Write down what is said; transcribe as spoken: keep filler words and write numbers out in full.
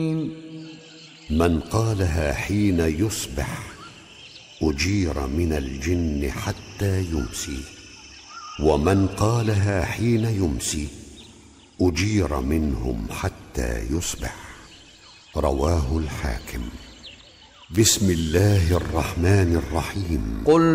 من قالها حين يصبح أجير من الجن حتى يمسي، ومن قالها حين يمسي أجير منهم حتى يصبح. رواه الحاكم. بسم الله الرحمن الرحيم. قل